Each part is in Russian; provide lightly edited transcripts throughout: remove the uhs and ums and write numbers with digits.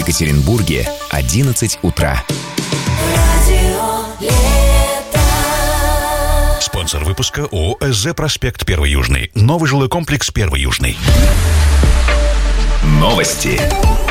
Екатеринбурге 11 утра. Спонсор выпуска ООО «СЗ Проспект 1 Южный». Новый жилой комплекс 1 Южный. Новости.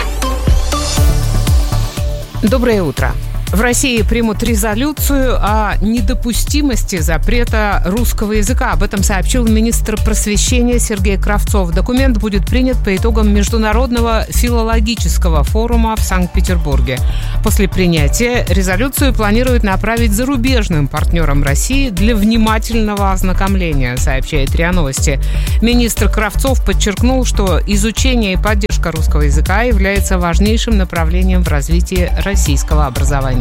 Доброе утро. В России примут резолюцию о недопустимости запрета русского языка. Об этом сообщил министр просвещения Сергей Кравцов. Документ будет принят по итогам Международного филологического форума в Санкт-Петербурге. После принятия резолюцию планируют направить зарубежным партнерам России для внимательного ознакомления, сообщает РИА Новости. Министр Кравцов подчеркнул, что изучение и поддержка русского языка является важнейшим направлением в развитии российского образования.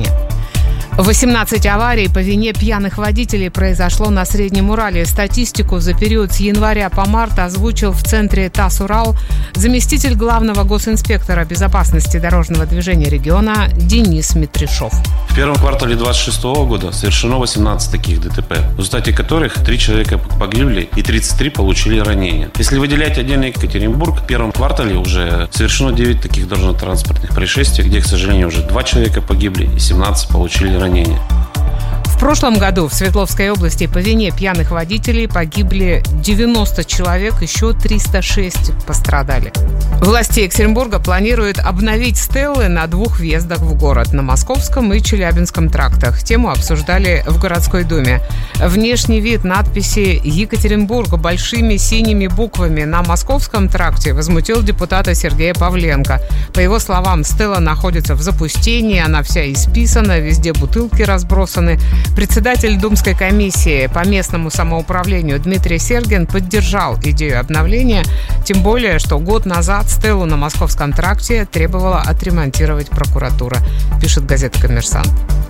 18 аварий по вине пьяных водителей произошло на Среднем Урале. Статистику за период с января по март озвучил в центре ТАСС «Урал» заместитель главного госинспектора безопасности дорожного движения региона Денис Митришов. В первом квартале 2026 года совершено 18 таких ДТП, в результате которых 3 человека погибли и 33 получили ранения. Если выделять отдельно Екатеринбург, в первом квартале уже совершено 9 таких дорожно-транспортных происшествий, где, к сожалению, уже 2 человека погибли и 17 получили ранения. В прошлом году в Свердловской области по вине пьяных водителей погибли 90 человек, еще 306 пострадали. Власти Екатеринбурга планируют обновить стеллы на 2 въездах в город, на Московском и Челябинском трактах. Тему обсуждали в городской думе. Внешний вид надписи «Екатеринбург» большими синими буквами на Московском тракте возмутил депутата Сергея Павленко. По его словам, стелла находится в запустении, она вся исписана, везде бутылки разбросаны. Председатель Думской комиссии по местному самоуправлению Дмитрий Сергин поддержал идею обновления, тем более, что год назад стеллу на Московском тракте требовала отремонтировать прокуратура, пишет газета «Коммерсант».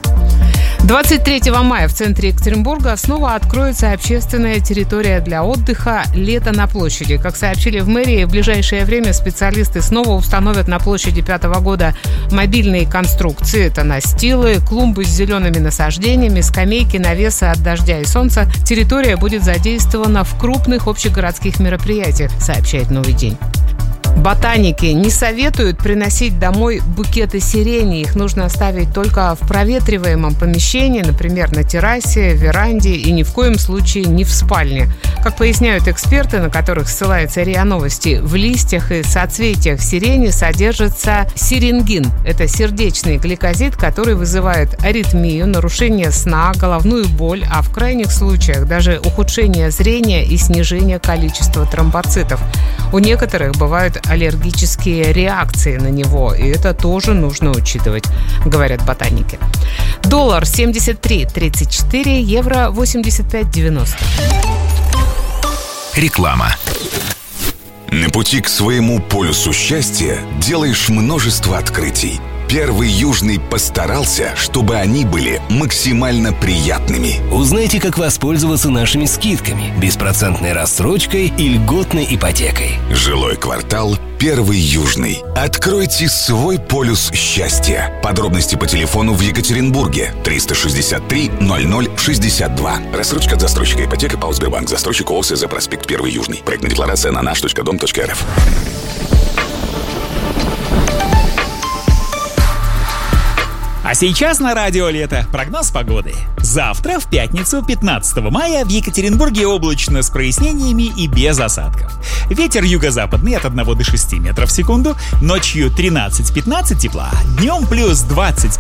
23 мая в центре Екатеринбурга снова откроется общественная территория для отдыха «Лето на площади». Как сообщили в мэрии, в ближайшее время специалисты снова установят на площади 5-го года мобильные конструкции. Это настилы, клумбы с зелеными насаждениями, скамейки, навесы от дождя и солнца. Территория будет задействована в крупных общегородских мероприятиях, сообщает «Новый день». Ботаники не советуют приносить домой букеты сирени. Их нужно оставить только в проветриваемом помещении, например, на террасе, веранде и ни в коем случае не в спальне. Как поясняют эксперты, на которых ссылается РИА Новости, в листьях и соцветиях сирени содержится сиренгин. Это сердечный гликозид, который вызывает аритмию, нарушение сна, головную боль, а в крайних случаях даже ухудшение зрения и снижение количества тромбоцитов. У некоторых бывают аллергические реакции на него, и это тоже нужно учитывать, говорят ботаники. Доллар 73.34, евро 85.90. Реклама. На пути к своему полюсу счастья делаешь множество открытий. Первый Южный постарался, чтобы они были максимально приятными. Узнайте, как воспользоваться нашими скидками, беспроцентной рассрочкой и льготной ипотекой. Жилой квартал «Первый Южный». Откройте свой полюс счастья. Подробности по телефону в Екатеринбурге 363 0062. Рассрочка от застройщика ипотека ПАО «Сбербанк». Застройщик ООО «СЗ Проспект 1 Южный». Проектная декларация на nаш.дом.рф. А сейчас на радио «Лето» прогноз погоды. Завтра, в пятницу, 15 мая, в Екатеринбурге облачно с прояснениями и без осадков. Ветер юго-западный от 1 до 6 метров в секунду, ночью 13-15 тепла, днем плюс 20